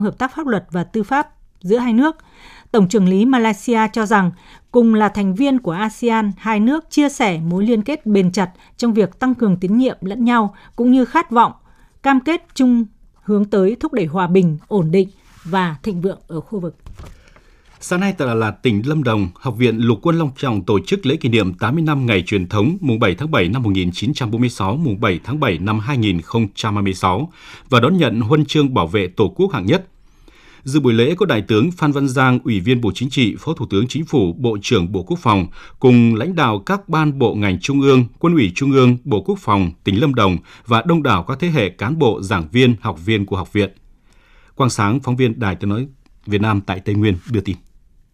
hợp tác pháp luật và tư pháp giữa hai nước. Tổng chưởng lý Malaysia cho rằng, cùng là thành viên của ASEAN, hai nước chia sẻ mối liên kết bền chặt trong việc tăng cường tín nhiệm lẫn nhau, cũng như khát vọng, cam kết chung hướng tới thúc đẩy hòa bình, ổn định và thịnh vượng ở khu vực. Sáng nay tại Đà Lạt, tỉnh Lâm Đồng, Học viện Lục quân long trọng tổ chức lễ kỷ niệm 80 năm ngày truyền thống mùng 7 tháng 7 năm 1946, mùng 7 tháng 7 năm 2026 và đón nhận huân chương bảo vệ Tổ quốc hạng nhất. Dự buổi lễ có Đại tướng Phan Văn Giang, Ủy viên Bộ Chính trị, Phó Thủ tướng Chính phủ, Bộ trưởng Bộ Quốc phòng, cùng lãnh đạo các ban bộ ngành Trung ương, Quân ủy Trung ương, Bộ Quốc phòng, tỉnh Lâm Đồng và đông đảo các thế hệ cán bộ, giảng viên, học viên của học viện. Quang Sáng, phóng viên Đài Tiếng nói Việt Nam tại Tây Nguyên đưa tin.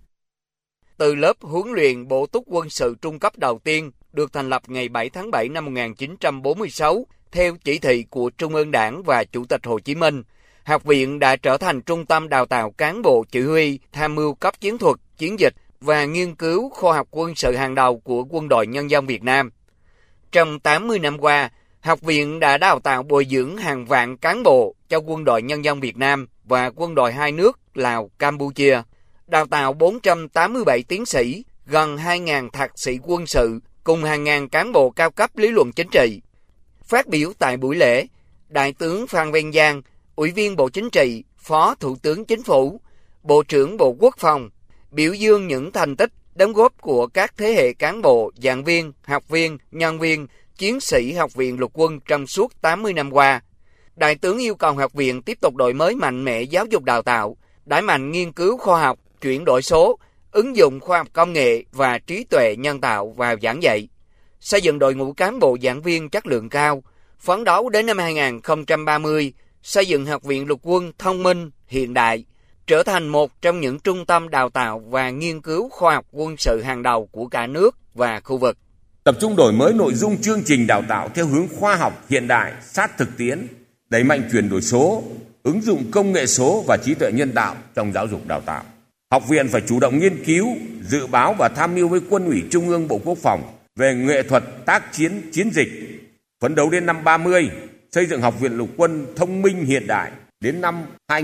Từ lớp huấn luyện bổ túc quân sự trung cấp đầu tiên được thành lập ngày 7 tháng 7 năm 1946 theo chỉ thị của Trung ương Đảng và Chủ tịch Hồ Chí Minh, học viện đã trở thành trung tâm đào tạo cán bộ chỉ huy, tham mưu cấp chiến thuật, chiến dịch và nghiên cứu khoa học quân sự hàng đầu của Quân đội Nhân dân Việt Nam. Trong 80 năm qua, học viện đã đào tạo bồi dưỡng hàng vạn cán bộ cho Quân đội Nhân dân Việt Nam và quân đội hai nước Lào, Campuchia, đào tạo 487 tiến sĩ, gần 2.000 thạc sĩ quân sự cùng hàng ngàn cán bộ cao cấp lý luận chính trị. Phát biểu tại buổi lễ, Đại tướng Phan Văn Giang, Ủy viên Bộ Chính trị, Phó Thủ tướng Chính phủ, Bộ trưởng Bộ Quốc phòng, biểu dương những thành tích, đóng góp của các thế hệ cán bộ, giảng viên, học viên, nhân viên, chiến sĩ Học viện Lục quân trong suốt 80 năm qua. Đại tướng yêu cầu học viện tiếp tục đổi mới mạnh mẽ giáo dục đào tạo, đẩy mạnh nghiên cứu khoa học, chuyển đổi số, ứng dụng khoa học công nghệ và trí tuệ nhân tạo vào giảng dạy, xây dựng đội ngũ cán bộ giảng viên chất lượng cao, phấn đấu đến năm 2030, xây dựng Học viện Lục quân thông minh, hiện đại, trở thành một trong những trung tâm đào tạo và nghiên cứu khoa học quân sự hàng đầu của cả nước và khu vực. Tập trung đổi mới nội dung chương trình đào tạo theo hướng khoa học hiện đại, sát thực tiễn, đẩy mạnh chuyển đổi số, ứng dụng công nghệ số và trí tuệ nhân tạo trong giáo dục đào tạo. Học viện phải chủ động nghiên cứu, dự báo và tham mưu với Quân ủy Trung ương, Bộ Quốc phòng về nghệ thuật tác chiến, chiến dịch, phấn đấu đến năm 30, xây dựng Học viện Lục quân thông minh hiện đại, đến năm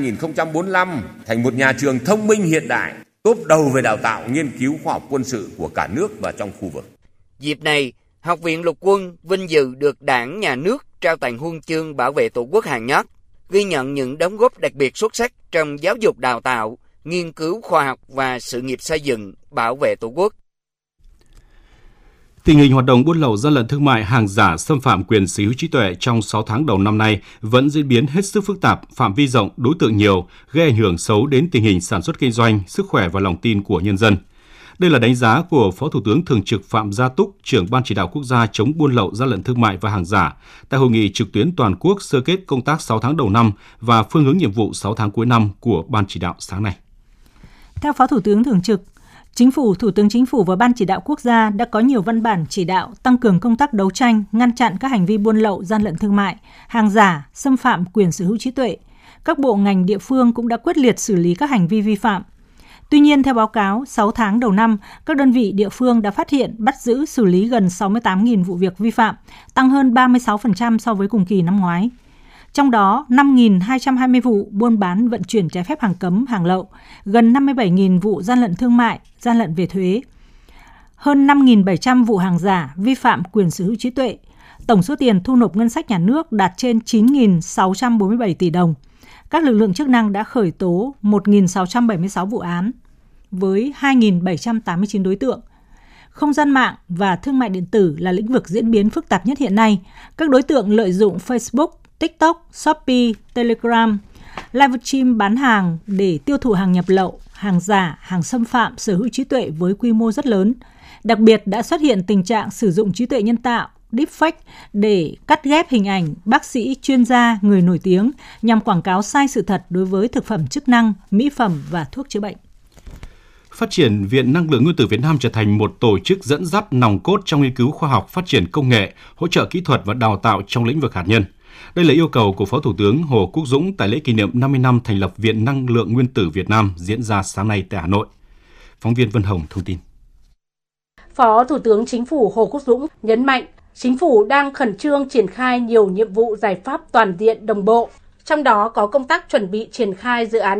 2045 thành một nhà trường thông minh hiện đại, top đầu về đào tạo nghiên cứu khoa học quân sự của cả nước và trong khu vực. Dịp này, Học viện Lục quân vinh dự được Đảng, Nhà nước trao tặng huân chương bảo vệ Tổ quốc hạng nhất, ghi nhận những đóng góp đặc biệt xuất sắc trong giáo dục đào tạo, nghiên cứu khoa học và sự nghiệp xây dựng, bảo vệ Tổ quốc. Tình hình hoạt động buôn lậu, gian lận thương mại, hàng giả, xâm phạm quyền sở hữu trí tuệ trong 6 tháng đầu năm nay vẫn diễn biến hết sức phức tạp, phạm vi rộng, đối tượng nhiều, gây ảnh hưởng xấu đến tình hình sản xuất kinh doanh, sức khỏe và lòng tin của nhân dân. Đây là đánh giá của Phó Thủ tướng Thường trực Phạm Gia Túc, trưởng Ban Chỉ đạo Quốc gia chống buôn lậu, gian lận thương mại và hàng giả, tại hội nghị trực tuyến toàn quốc sơ kết công tác 6 tháng đầu năm và phương hướng nhiệm vụ 6 tháng cuối năm của Ban Chỉ đạo sáng nay. Theo Phó Thủ tướng Thường trực, Chính phủ, Thủ tướng Chính phủ và Ban Chỉ đạo Quốc gia đã có nhiều văn bản chỉ đạo tăng cường công tác đấu tranh, ngăn chặn các hành vi buôn lậu, gian lận thương mại, hàng giả, xâm phạm quyền sở hữu trí tuệ. Các bộ ngành địa phương cũng đã quyết liệt xử lý các hành vi vi phạm. Tuy nhiên, theo báo cáo, 6 tháng đầu năm, các đơn vị địa phương đã phát hiện, bắt giữ, xử lý gần 68.000 vụ việc vi phạm, tăng hơn 36% so với cùng kỳ năm ngoái. Trong đó, 5.220 vụ buôn bán vận chuyển trái phép hàng cấm, hàng lậu, gần 57.000 vụ gian lận thương mại, gian lận về thuế, hơn 5.700 vụ hàng giả vi phạm quyền sở hữu trí tuệ. Tổng số tiền thu nộp ngân sách nhà nước đạt trên 9.647 tỷ đồng. Các lực lượng chức năng đã khởi tố 1.676 vụ án với 2.789 đối tượng. Không gian mạng và thương mại điện tử là lĩnh vực diễn biến phức tạp nhất hiện nay. Các đối tượng lợi dụng Facebook, TikTok, Shopee, Telegram, livestream bán hàng để tiêu thụ hàng nhập lậu, hàng giả, hàng xâm phạm sở hữu trí tuệ với quy mô rất lớn. Đặc biệt đã xuất hiện tình trạng sử dụng trí tuệ nhân tạo, deepfake để cắt ghép hình ảnh bác sĩ, chuyên gia, người nổi tiếng nhằm quảng cáo sai sự thật đối với thực phẩm chức năng, mỹ phẩm và thuốc chữa bệnh. Phát triển Viện Năng lượng Nguyên tử Việt Nam trở thành một tổ chức dẫn dắt nòng cốt trong nghiên cứu khoa học, phát triển công nghệ, hỗ trợ kỹ thuật và đào tạo trong lĩnh vực hạt nhân. Đây là yêu cầu của Phó Thủ tướng Hồ Quốc Dũng tại lễ kỷ niệm 50 năm thành lập Viện Năng lượng Nguyên tử Việt Nam diễn ra sáng nay tại Hà Nội. Phóng viên Vân Hồng thông tin. Phó Thủ tướng Chính phủ Hồ Quốc Dũng nhấn mạnh, Chính phủ đang khẩn trương triển khai nhiều nhiệm vụ giải pháp toàn diện đồng bộ, trong đó có công tác chuẩn bị triển khai dự án